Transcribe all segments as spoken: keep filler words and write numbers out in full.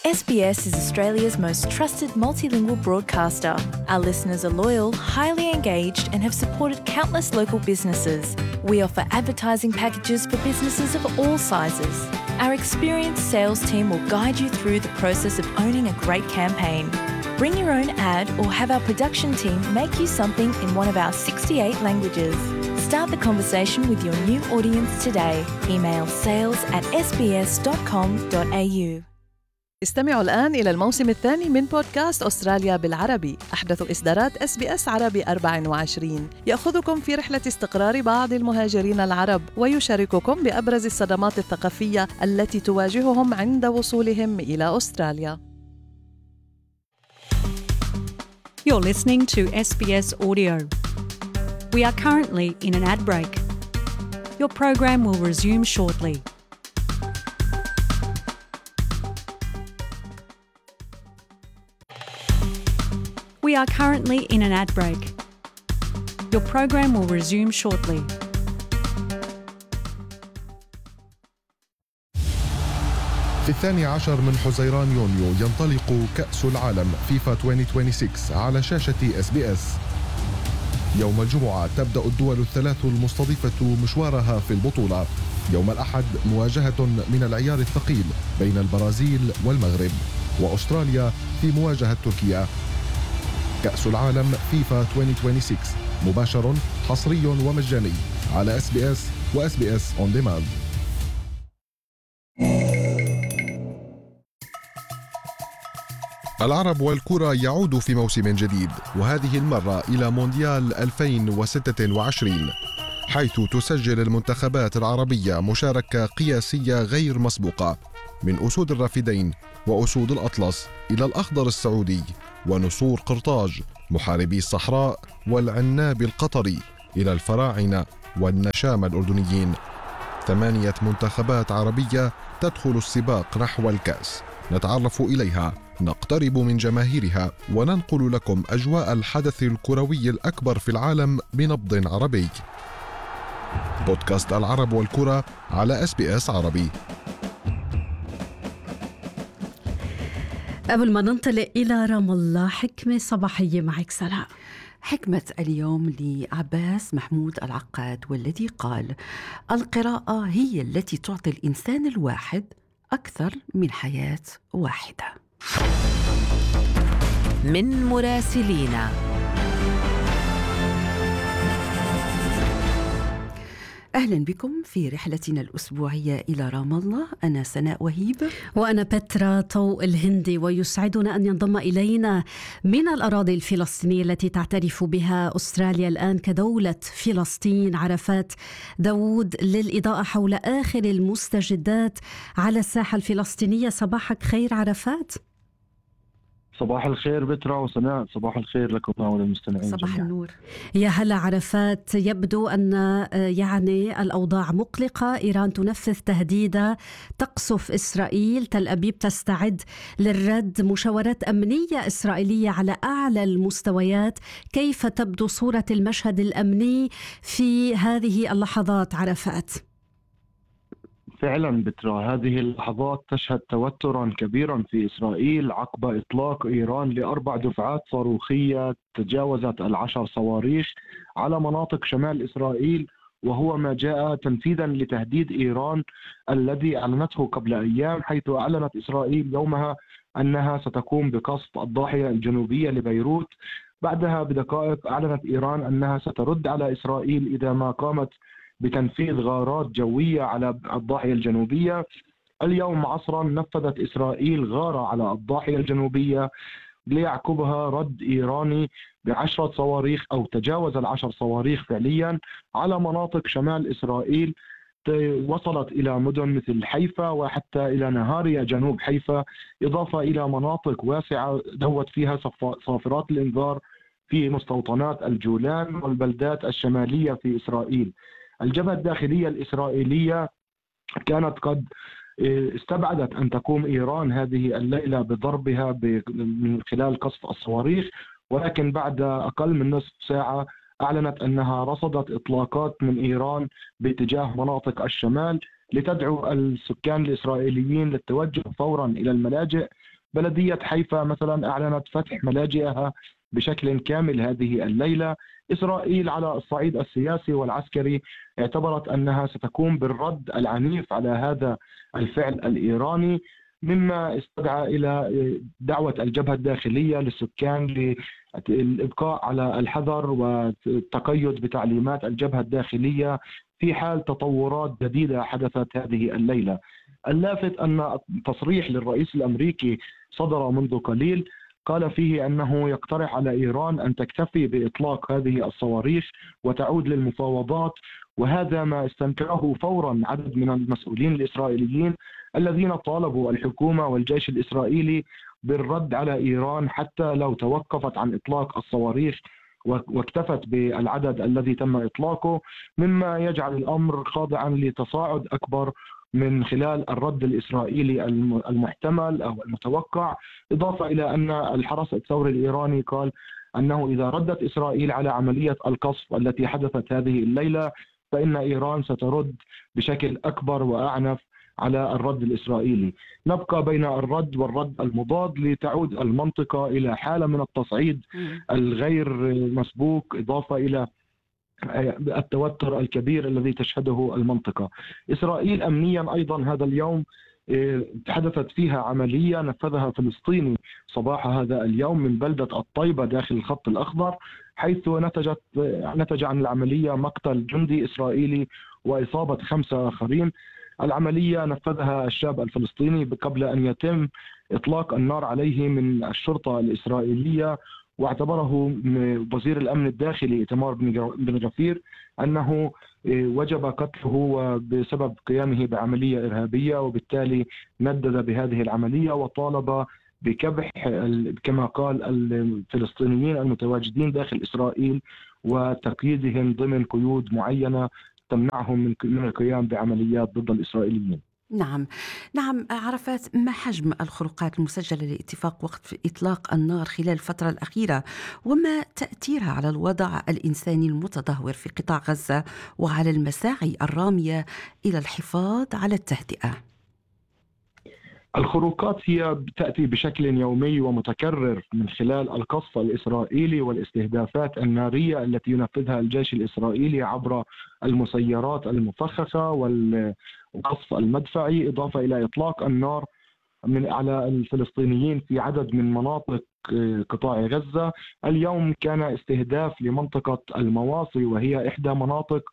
S B S is Australia's most trusted multilingual broadcaster. Our listeners are loyal, highly engaged, and have supported countless local businesses. We offer advertising packages for businesses of all sizes. Our experienced sales team will guide you through the process of owning a great campaign. Bring your own ad or have our production team make you something in one of our sixty-eight languages. Start the conversation with your new audience today. Email sales at s b s dot com dot a u. استمعوا الآن إلى الموسم الثاني من بودكاست أستراليا بالعربي، أحدث إصدارات إس بي إس عربي أربعة وعشرين، يأخذكم في رحلة استقرار بعض المهاجرين العرب ويشارككم بأبرز الصدمات الثقافية التي تواجههم عند وصولهم إلى أستراليا. You're listening to S B S Audio. We are currently in an ad break. Your program will resume shortly. We are currently in an ad break. Your program will resume shortly. في الثاني عشر من حزيران يونيو ينطلق كأس العالم فيفا ألفين وستة وعشرين على شاشة إس بي إس. يوم الجمعة تبدأ الدول الثلاث المستضيفة مشوارها في البطولة. يوم الأحد مواجهة من العيار الثقيل بين البرازيل والمغرب، وأستراليا في مواجهة تركيا. كأس العالم فيفا ألفين وستة وعشرين مباشر حصري ومجاني على إس بي إس و إس بي إس On Demand. العرب والكرة يعود في موسم جديد، وهذه المرة إلى مونديال ألفين وستة وعشرين، حيث تسجل المنتخبات العربية مشاركة قياسية غير مسبوقة، من أسود الرافدين وأسود الأطلس إلى الأخضر السعودي ونسور قرطاج محاربي الصحراء والعناب القطري إلى الفراعنة والنشام الأردنيين. ثمانية منتخبات عربية تدخل السباق نحو الكأس، نتعرف إليها، نقترب من جماهيرها، وننقل لكم أجواء الحدث الكروي الأكبر في العالم بنبض عربي. بودكاست العرب والكرة على إس بي إس عربي. قبل ما ننطلق إلى رام الله، حكمة صباحية معك سراء. حكمة اليوم لعباس محمود العقاد، والذي قال: القراءة هي التي تعطي الإنسان الواحد أكثر من حياة واحدة. من مراسلينا. أهلا بكم في رحلتنا الأسبوعية إلى رام الله. أنا سناء وهيب وأنا بترا طوق الهندي، ويسعدنا أن ينضم إلينا من الأراضي الفلسطينية التي تعترف بها أستراليا الآن كدولة فلسطين عرفات داود للإضاءة حول آخر المستجدات على الساحة الفلسطينية. صباحك خير عرفات. صباح الخير بترا وسناء، صباح الخير لكم وللمستمعين. صباح جميعا. النور. يا هلا عرفات، يبدو أن يعني الأوضاع مقلقة، إيران تنفذ تهديدا تقصف إسرائيل، تل أبيب تستعد للرد، مشاورات أمنية إسرائيلية على أعلى المستويات. كيف تبدو صورة المشهد الأمني في هذه اللحظات عرفات؟ فعلا بترى هذه اللحظات تشهد توترا كبيرا في إسرائيل عقب إطلاق إيران لأربع دفعات صاروخية تجاوزت العشر صواريخ على مناطق شمال إسرائيل، وهو ما جاء تنفيذا لتهديد إيران الذي أعلنته قبل أيام، حيث أعلنت إسرائيل يومها أنها ستقوم بقصف الضاحية الجنوبية لبيروت. بعدها بدقائق أعلنت إيران أنها سترد على إسرائيل إذا ما قامت بتنفيذ غارات جوية على الضاحية الجنوبية. اليوم عصرا نفذت إسرائيل غارة على الضاحية الجنوبية، ليعقبها رد إيراني بعشرة صواريخ أو تجاوز العشر صواريخ فعليا على مناطق شمال إسرائيل، وصلت إلى مدن مثل حيفا وحتى إلى نهاريا جنوب حيفا، إضافة إلى مناطق واسعة دوت فيها صافرات الإنذار في مستوطنات الجولان والبلدات الشمالية في إسرائيل. الجبهة الداخلية الإسرائيلية كانت قد استبعدت أن تقوم إيران هذه الليلة بضربها من خلال قصف الصواريخ، ولكن بعد أقل من نصف ساعة أعلنت أنها رصدت إطلاقات من إيران باتجاه مناطق الشمال لتدعو السكان الإسرائيليين للتوجه فورا إلى الملاجئ بلدية حيفا مثلا أعلنت فتح ملاجئها بشكل كامل هذه الليلة. إسرائيل على الصعيد السياسي والعسكري اعتبرت أنها ستقوم بالرد العنيف على هذا الفعل الإيراني، مما استدعى إلى دعوة الجبهة الداخلية للسكان للإبقاء على الحذر والتقيد بتعليمات الجبهة الداخلية في حال تطورات جديدة حدثت هذه الليلة. اللافت أن تصريح للرئيس الأمريكي صدر منذ قليل قال فيه أنه يقترح على إيران أن تكتفي بإطلاق هذه الصواريخ وتعود للمفاوضات، وهذا ما استنكره فورا عدد من المسؤولين الإسرائيليين الذين طالبوا الحكومة والجيش الإسرائيلي بالرد على إيران حتى لو توقفت عن إطلاق الصواريخ واكتفت بالعدد الذي تم إطلاقه، مما يجعل الأمر خاضعا لتصاعد أكبر من خلال الرد الإسرائيلي المحتمل أو المتوقع. إضافة إلى أن الحرس الثوري الإيراني قال أنه إذا ردت إسرائيل على عملية القصف التي حدثت هذه الليلة فإن إيران سترد بشكل أكبر وأعنف على الرد الإسرائيلي. نبقى بين الرد والرد المضاد لتعود المنطقة إلى حالة من التصعيد الغير مسبوق، إضافة إلى التوتر الكبير الذي تشهده المنطقة. إسرائيل أمنيا أيضا هذا اليوم حدثت فيها عملية نفذها فلسطيني صباح هذا اليوم من بلدة الطيبة داخل الخط الأخضر، حيث نتجت نتج عن العملية مقتل جندي إسرائيلي وإصابة خمسة آخرين. العملية نفذها الشاب الفلسطيني قبل أن يتم إطلاق النار عليه من الشرطة الإسرائيلية، واعتبره وزير الأمن الداخلي إيتمار بن غفير أنه وجب قتله بسبب قيامه بعملية إرهابية، وبالتالي ندد بهذه العملية وطالب بكبح كما قال الفلسطينيين المتواجدين داخل إسرائيل وتقييدهم ضمن قيود معينة تمنعهم من القيام بعمليات ضد الإسرائيليين. نعم نعم عرفات، ما حجم الخروقات المسجلة لاتفاق وقف إطلاق النار خلال الفترة الأخيرة، وما تأثيرها على الوضع الإنساني المتدهور في قطاع غزة وعلى المساعي الرامية إلى الحفاظ على التهدئة؟ الخروقات هي تأتي بشكل يومي ومتكرر من خلال القصف الإسرائيلي والاستهدافات النارية التي ينفذها الجيش الإسرائيلي عبر المسيرات المفخخة والقصف المدفعي، إضافة إلى إطلاق النار من على الفلسطينيين في عدد من مناطق قطاع غزة. اليوم كان استهداف لمنطقة المواصي، وهي إحدى مناطق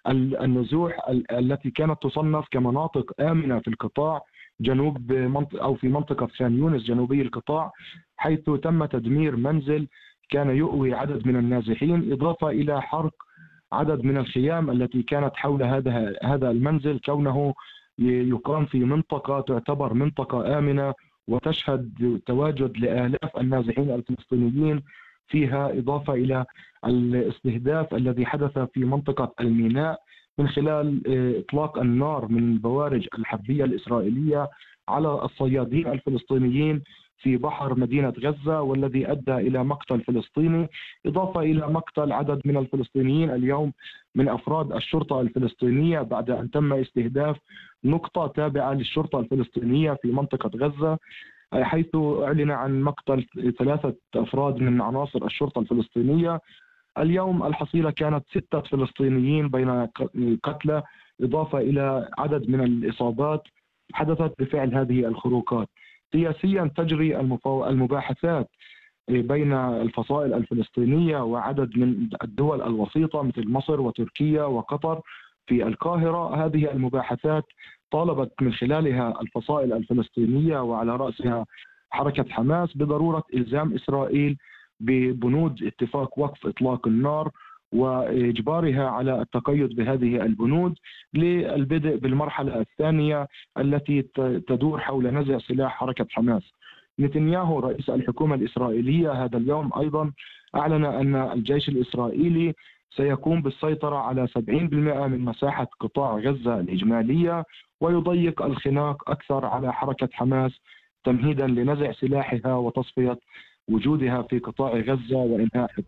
النزوح التي كانت تصنف كمناطق آمنة في القطاع جنوب منطقة أو في منطقة خان يونس جنوبي القطاع، حيث تم تدمير منزل كان يؤوي عدد من النازحين، إضافة إلى حرق عدد من الخيام التي كانت حول هذا هذا المنزل، كونه يقام في منطقة تعتبر منطقة آمنة وتشهد تواجد لآلاف النازحين الفلسطينيين فيها، إضافة إلى الاستهداف الذي حدث في منطقة الميناء من خلال إطلاق النار من البوارج الحربية الإسرائيلية على الصيادين الفلسطينيين في بحر مدينة غزة، والذي أدى إلى مقتل فلسطيني، إضافة إلى مقتل عدد من الفلسطينيين اليوم من أفراد الشرطة الفلسطينية بعد أن تم استهداف نقطة تابعة للشرطة الفلسطينية في منطقة غزة، حيث أعلن عن مقتل ثلاثة أفراد من عناصر الشرطة الفلسطينية. اليوم الحصيلة كانت ستة فلسطينيين بين قتلى، إضافة إلى عدد من الإصابات حدثت بفعل هذه الخروقات. سياسيا تجري المباحثات بين الفصائل الفلسطينية وعدد من الدول الوسيطة مثل مصر وتركيا وقطر في القاهرة. هذه المباحثات طالبت من خلالها الفصائل الفلسطينية وعلى رأسها حركة حماس بضرورة إلزام إسرائيل ببنود اتفاق وقف إطلاق النار وإجبارها على التقيد بهذه البنود للبدء بالمرحلة الثانية التي تدور حول نزع سلاح حركة حماس. نتنياهو رئيس الحكومة الإسرائيلية هذا اليوم أيضا أعلن أن الجيش الإسرائيلي سيقوم بالسيطرة على سبعين بالمئة من مساحة قطاع غزة الإجمالية، ويضيق الخناق أكثر على حركة حماس تمهيدا لنزع سلاحها وتصفية وجودها في قطاع غزة وإنهاء حكمها.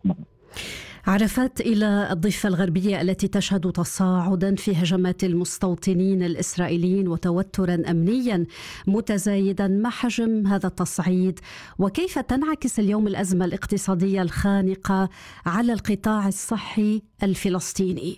عرفات، إلى الضفة الغربية التي تشهد تصاعدا في هجمات المستوطنين الإسرائيليين وتوترا أمنيا متزايدا، ما حجم هذا التصعيد وكيف تنعكس اليوم الأزمة الاقتصادية الخانقة على القطاع الصحي الفلسطيني؟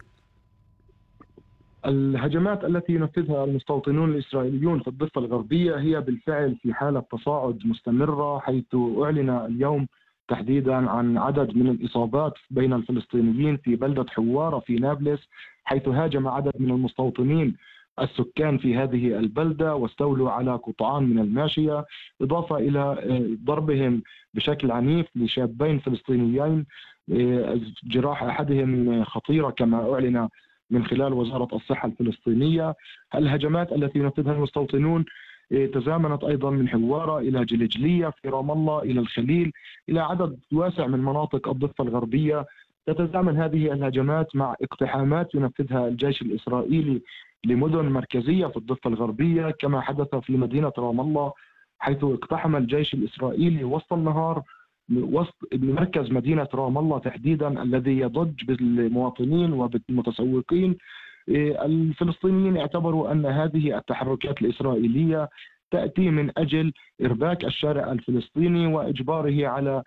الهجمات التي ينفذها المستوطنون الإسرائيليون في الضفة الغربية هي بالفعل في حالة تصاعد مستمرة، حيث أعلن اليوم تحديدا عن عدد من الإصابات بين الفلسطينيين في بلدة حوارة في نابلس، حيث هاجم عدد من المستوطنين السكان في هذه البلدة واستولوا على قطعان من الماشية، إضافة إلى ضربهم بشكل عنيف لشابين فلسطينيين، جراح أحدهم خطيرة كما أعلن من خلال وزارة الصحة الفلسطينية. الهجمات التي ينفذها المستوطنون تزامنت أيضا من حوارة إلى جلجلية في رام الله إلى الخليل إلى عدد واسع من مناطق الضفة الغربية. تتزامن هذه الهجمات مع اقتحامات ينفذها الجيش الإسرائيلي لمدن مركزية في الضفة الغربية، كما حدث في مدينة رام الله، حيث اقتحم الجيش الإسرائيلي وسط النهار وسط مركز مدينة رام الله تحديدا الذي يضج بالمواطنين وبالمتسوقين. الفلسطينيين اعتبروا أن هذه التحركات الإسرائيلية تأتي من أجل إرباك الشارع الفلسطيني وإجباره على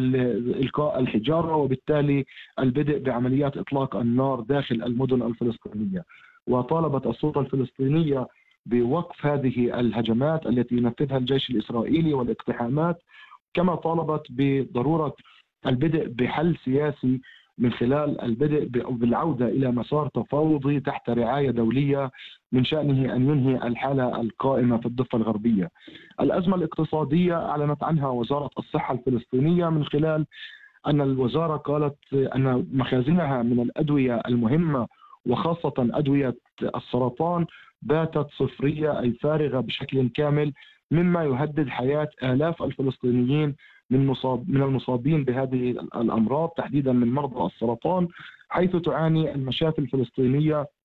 إلقاء الحجارة، وبالتالي البدء بعمليات إطلاق النار داخل المدن الفلسطينية. وطالبت السلطة الفلسطينية بوقف هذه الهجمات التي ينفذها الجيش الإسرائيلي والاقتحامات، كما طالبت بضرورة البدء بحل سياسي من خلال البدء بالعودة إلى مسار تفاوضي تحت رعاية دولية من شأنه أن ينهي الحالة القائمة في الضفة الغربية. الأزمة الاقتصادية أعلنت عنها وزارة الصحة الفلسطينية من خلال أن الوزارة قالت أن مخازنها من الأدوية المهمة وخاصة أدوية السرطان باتت صفرية أي فارغة بشكل كامل، مما يهدد حياة آلاف الفلسطينيين من مصاب من المصابين بهذه الأمراض تحديدا من مرضى السرطان، حيث تعاني المشافي الفلسطينية